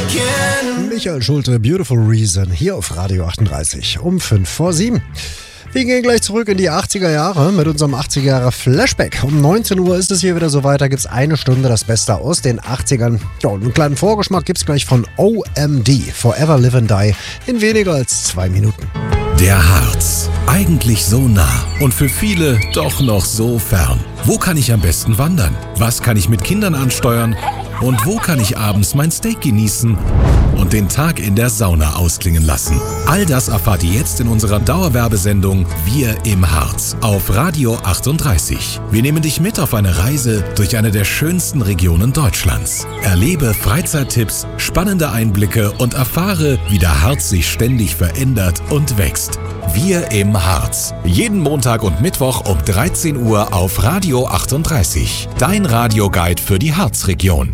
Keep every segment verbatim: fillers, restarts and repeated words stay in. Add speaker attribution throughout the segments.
Speaker 1: Michael Schulte, Beautiful Reason, hier auf Radio achtunddreißig um fünf vor sieben. Wir gehen gleich zurück in die achtziger Jahre mit unserem achtziger Jahre Flashback. Um neunzehn Uhr ist es hier wieder so weiter, gibt's eine Stunde das Beste aus den achtzigern. Ja, und einen kleinen Vorgeschmack gibt's gleich von O M D, Forever Live and Die, in weniger als zwei Minuten.
Speaker 2: Der Harz. Eigentlich so nah und für viele doch noch so fern. Wo kann ich am besten wandern? Was kann ich mit Kindern ansteuern? Und wo kann ich abends mein Steak genießen und den Tag in der Sauna ausklingen lassen? All das erfahrt ihr jetzt in unserer Dauerwerbesendung Wir im Harz auf Radio achtunddreißig. Wir nehmen dich mit auf eine Reise durch eine der schönsten Regionen Deutschlands. Erlebe Freizeittipps, spannende Einblicke und erfahre, wie der Harz sich ständig verändert und wächst. Wir im Harz. Jeden Montag und Mittwoch um dreizehn Uhr auf Radio achtunddreißig. Dein Radioguide für die Harzregion.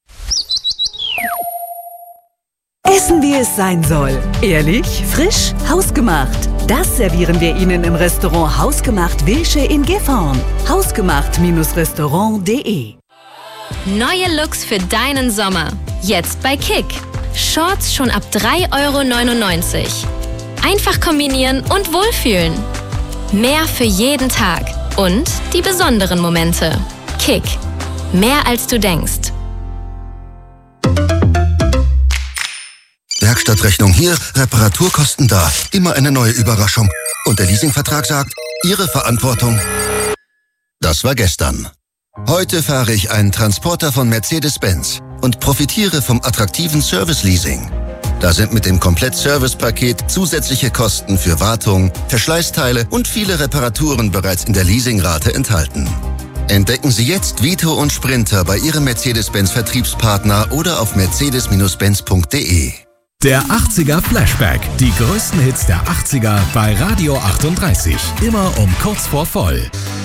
Speaker 3: Essen, wie es sein soll. Ehrlich, frisch, hausgemacht. Das servieren wir Ihnen im Restaurant Hausgemacht Wilsche in Gifhorn. hausgemacht Restaurant punkt de.
Speaker 4: Neue Looks für deinen Sommer. Jetzt bei Kick. Shorts schon ab drei Euro neunundneunzig. Einfach kombinieren und wohlfühlen. Mehr für jeden Tag. Und die besonderen Momente. Kick. Mehr als du denkst.
Speaker 5: Werkstattrechnung hier, Reparaturkosten da. Immer eine neue Überraschung. Und der Leasingvertrag sagt, Ihre Verantwortung. Das war gestern. Heute fahre ich einen Transporter von Mercedes-Benz und profitiere vom attraktiven Service-Leasing. Da sind mit dem Komplett-Service-Paket zusätzliche Kosten für Wartung, Verschleißteile und viele Reparaturen bereits in der Leasingrate enthalten. Entdecken Sie jetzt Vito und Sprinter bei Ihrem Mercedes-Benz-Vertriebspartner oder auf mercedes Benz punkt de.
Speaker 2: Der achtziger Flashback. Die größten Hits der achtziger bei Radio achtunddreißig. Immer um kurz vor voll.